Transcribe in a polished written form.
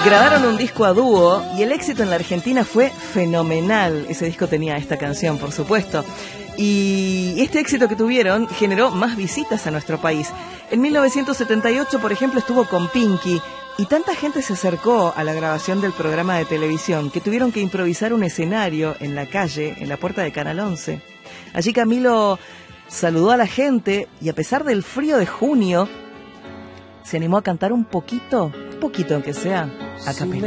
Grabaron un disco a dúo y el éxito en la Argentina fue fenomenal. Ese disco tenía esta canción, por supuesto. Y este éxito que tuvieron generó más visitas a nuestro país. En 1978, por ejemplo, estuvo con Pinky y tanta gente se acercó a la grabación del programa de televisión que tuvieron que improvisar un escenario en la calle, en la puerta de Canal 11. Allí Camilo saludó a la gente y a pesar del frío de junio, se animó a cantar un poquito aunque sea, a capela.